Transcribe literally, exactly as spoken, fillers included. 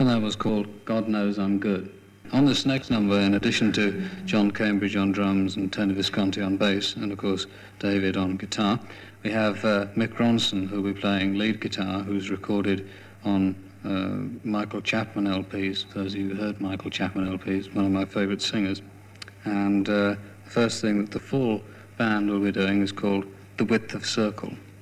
and that was called God Knows I'm Good. On this next number, in addition to John Cambridge on drums and Tony Visconti on bass, and of course David on guitar, we have uh, Mick Ronson, who'll be playing lead guitar, who's recorded on uh, Michael Chapman L Ps. For those of you who heard Michael Chapman L Ps, one of my favourite singers. And uh, the first thing that the full band will be doing is called The Width of Circle.